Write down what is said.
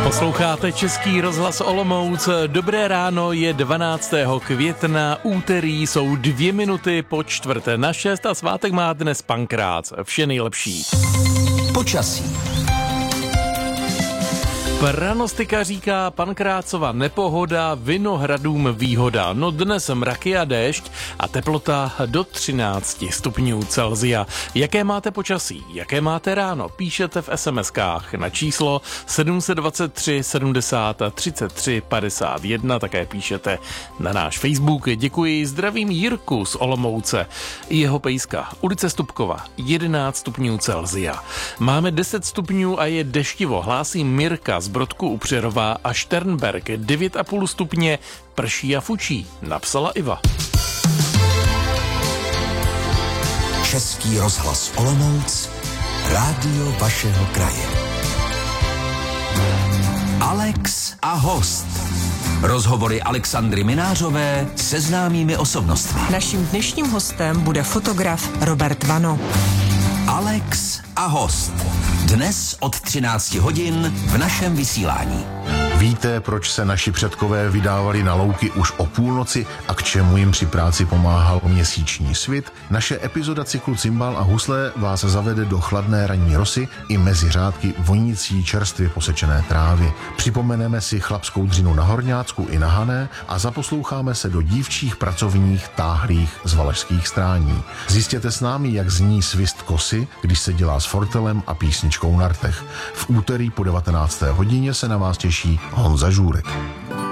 Posloucháte Český rozhlas Olomouc. Dobré ráno, je 12. května, úterý, jsou 2 minuty po 5:45 a svátek má dnes Pankrác. Vše nejlepší. Počasí. Pranostika říká Pankrácova nepohoda, Vinohradům výhoda. No dnes mraky a déšť a teplota do 13 stupňů Celsia. Jaké máte počasí? Jaké máte ráno? Píšete v SMS-kách na číslo 723 70 33 51. Také píšete na náš Facebook. Děkuji, zdravím Jirku z Olomouce. Jeho pejska, ulice Stupkova, 11 stupňů Celsia. Máme 10 stupňů a je deštivo, hlásí Mirka z Brodku u Přerova a Šternberg, 9,5 stupně, prší a fučí, napsala Iva. Český rozhlas Olomouc, rádio vašeho kraje. Alex a host. Rozhovory Alexandry Minářové se známými osobnostmi. Naším dnešním hostem bude fotograf Robert Vano. Alex a host. Dnes od 13 hodin v našem vysílání. Víte, proč se naši předkové vydávali na louky už o půlnoci a k čemu jim při práci pomáhal měsíční svit? Naše epizoda cyklu Cimbál a husle vás zavede do chladné ranní rosy i mezi řádky vonící čerstvě posečené trávy. Připomeneme si chlapskou dřinu na Horňácku i na Hané a zaposloucháme se do dívčích pracovních táhlých z valašských strání. Zjistěte s námi, jak zní svist kosy, když se dělá s fortelem a písničkou na rtech. V úterý po 19. hodině se na vás těší Honza Žůrek.